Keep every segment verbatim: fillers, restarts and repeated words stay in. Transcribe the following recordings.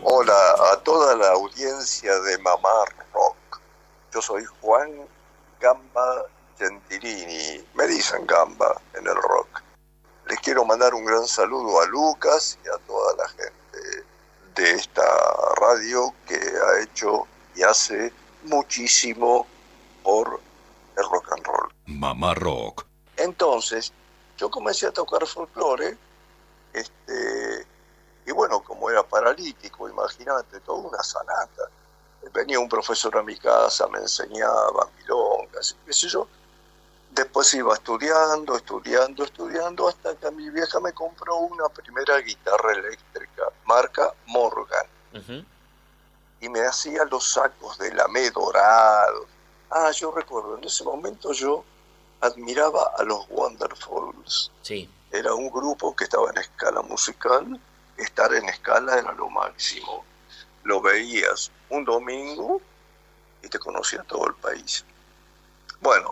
Hola a toda la audiencia de Mamá Rock. Yo soy Juan Gamba Gentilini. Me dicen Gamba en el rock. Les quiero mandar un gran saludo a Lucas y a toda la gente de esta radio que ha hecho y hace muchísimo por el rock and roll. Mamá Rock. Entonces, yo comencé a tocar folclore, este, y bueno, como era paralítico, imagínate, toda una sanata. Venía un profesor a mi casa, me enseñaba milongas, qué sé yo. Después iba estudiando, estudiando, estudiando, hasta que mi vieja me compró una primera guitarra eléctrica, marca Morgan. Uh-huh. Y me hacía los sacos de lamé dorado. Ah, yo recuerdo, en ese momento yo admiraba a los Wonderfuls. Sí. Era un grupo que estaba en escala musical. Estar en escala era lo máximo. Lo veías un domingo y te conocía todo el país. Bueno,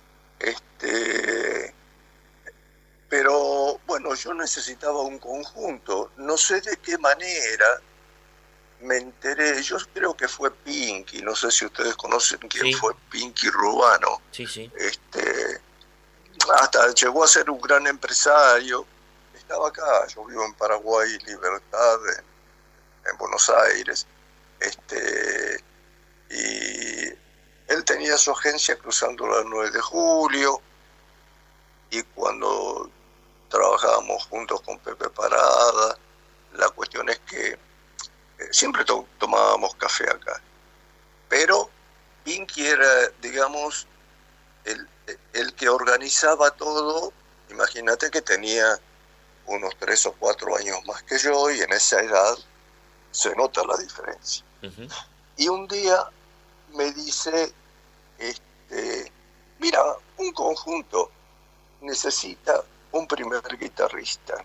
este, pero bueno, yo necesitaba un conjunto. No sé de qué manera me enteré. Yo creo que fue Pinky. No sé si ustedes conocen quién sí. fue Pinky Rubano. Sí, sí. Este, hasta llegó a ser un gran empresario. Estaba acá, yo vivo en Paraguay, Libertad, en, en Buenos Aires, este, y él tenía su agencia cruzando la nueve de julio, y cuando trabajábamos juntos con Pepe Parada, la cuestión es que eh, siempre to- tomábamos café acá, pero Pinky era, digamos, el, el que organizaba todo. Imagínate que tenía unos tres o cuatro años más que yo, y en esa edad se nota la diferencia. Uh-huh. Y un día me dice, este, mira, un conjunto necesita un primer guitarrista,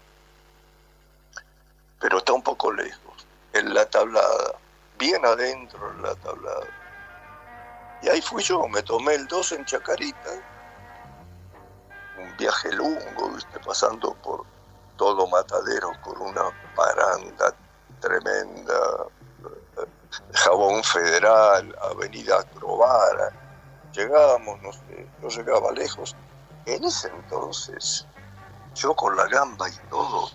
pero está un poco lejos, en la tablada, bien adentro en la tablada. Y ahí fui yo, me tomé el dos en Chacarita, un viaje lungo, ¿viste? Pasando por todo Matadero con una paranda tremenda, Jabón Federal, Avenida Acrobara. Llegábamos, no sé, yo llegaba lejos. En ese entonces, yo con la gamba y todo,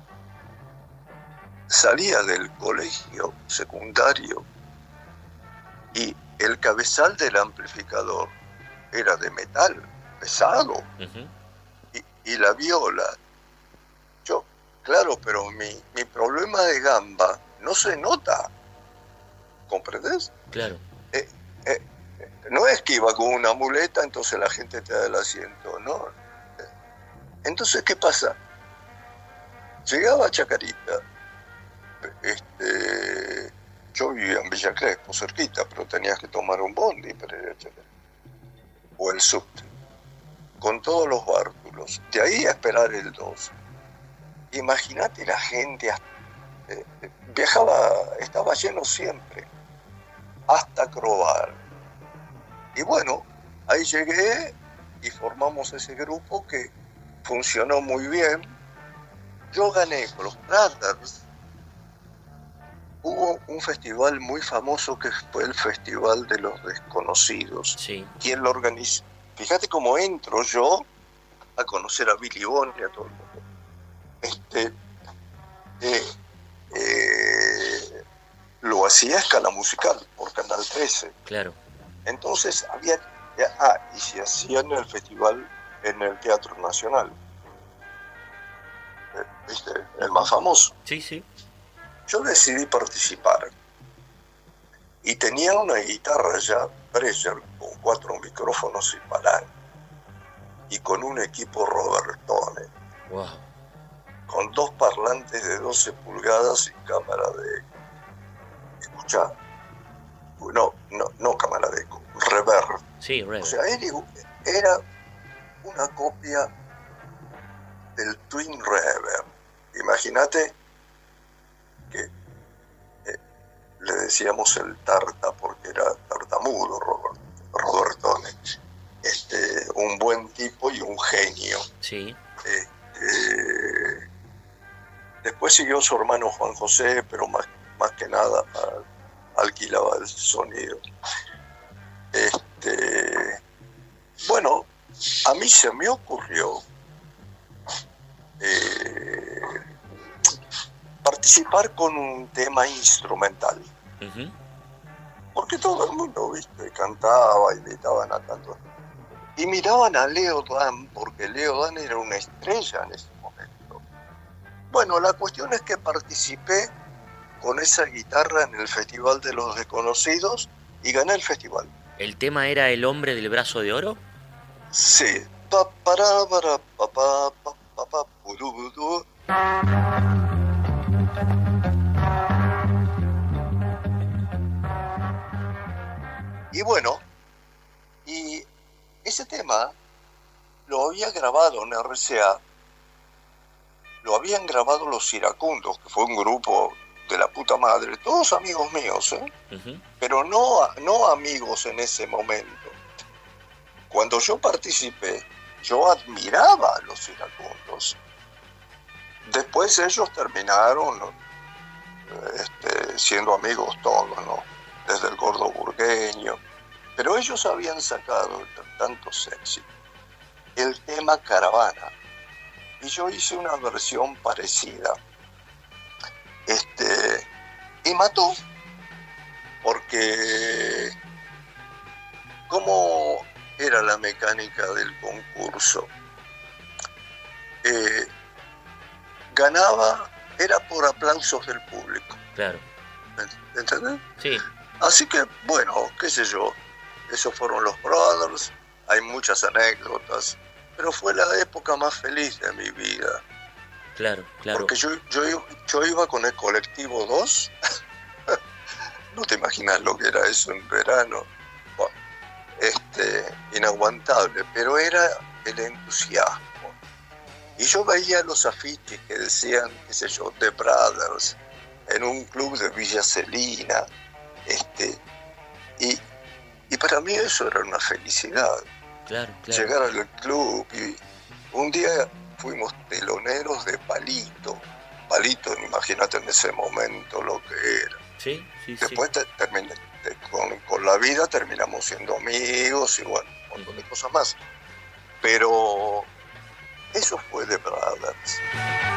salía del colegio secundario y el cabezal del amplificador era de metal, pesado, uh-huh. y, y la viola. Yo, claro, pero mi, mi problema de gamba no se nota, ¿comprendes? Claro. Eh, eh, no es que iba con una muleta, entonces la gente te da el asiento, no. Entonces, ¿qué pasa? Llegaba a Chacarita, este, yo vivía en Villa Crespo, cerquita, pero tenías que tomar un bondi para ir a Chacarita, o el subte, con todos los bártulos, de ahí a esperar el dos. Imagínate la gente, eh, viajaba, estaba lleno siempre, hasta Crobar. Y bueno, ahí llegué y formamos ese grupo que funcionó muy bien. Yo gané con los Brothers. Hubo un festival muy famoso que fue el Festival de los Desconocidos. Sí. ¿Quién lo organizó? Fíjate cómo entro yo a conocer a Billy Bond y a todo el mundo. Este, eh, eh, lo hacía a escala musical por Canal trece. Claro. Entonces había, ah, y se hacía en el festival en el Teatro Nacional, eh, ¿viste? El más famoso. Sí, sí. Yo decidí participar y tenía una guitarra ya Breyer con cuatro micrófonos y palanca y con un equipo Robertone. Wow. Con dos parlantes de doce pulgadas y cámara de eco. Escuchá, no, no, no cámara de eco, reverb. Sí, reverb. O sea, era una copia del Twin Reverb. Imagínate que eh, le decíamos el tarta porque era tartamudo, Robert, Robertone. Este, un buen tipo y un genio. Sí. Este, después siguió su hermano Juan José, pero más, más más que nada alquilaba el sonido. Este, bueno, a mí se me ocurrió eh, participar con un tema instrumental. Uh-huh. Porque todo el mundo, viste, cantaba, invitaban a cantar. Y miraban a Leo Dan, porque Leo Dan era una estrella en ese momento. Bueno, la cuestión es que participé con esa guitarra en el Festival de los Desconocidos y gané el festival. ¿El tema era El hombre del brazo de oro? Sí. Pa, para, para, pa, pa, pa, pa, pa, budu, budu. Y bueno, y ese tema lo había grabado en R C A, lo habían grabado los Iracundos, que fue un grupo de la puta madre, todos amigos míos, ¿eh? Uh-huh. Pero no, no amigos en ese momento. Cuando yo participé, yo admiraba a los Iracundos. Después ellos terminaron este, siendo amigos todos, ¿no? Desde el Gordo Burgueño. Pero ellos habían sacado tantos éxitos el tema Caravana. Y yo hice una versión parecida. Este, y mató, porque ¿cómo era la mecánica del concurso? Eh, ganaba, era por aplausos del público. Claro. ¿Entendés? Sí. Así que, bueno, qué sé yo, esos fueron los Brothers, hay muchas anécdotas, pero fue la época más feliz de mi vida. Claro, claro. Porque yo, yo, yo iba con el colectivo dos, no te imaginas lo que era eso en verano, bueno, este, inaguantable, pero era el entusiasmo. Y yo veía los afiches que decían, qué sé yo, The Brothers, en un club de Villa Celina, este, y, y para mí eso era una felicidad. Claro, claro. Llegar al club y un día fuimos teloneros de Palito. Palito, imagínate en ese momento lo que era. Sí, sí, Después sí. Te, terminé, te, con, con la vida terminamos siendo amigos y bueno, un montón de cosas más. Pero eso fue de Brothers.